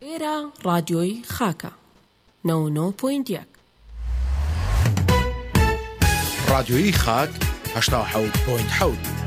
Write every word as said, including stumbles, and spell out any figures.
ئێرە ڕادیۆی خاکە نەوە و نۆ پۆینت یەک ڕادیۆی خاک هەشتا و حەوت پۆینت حەوت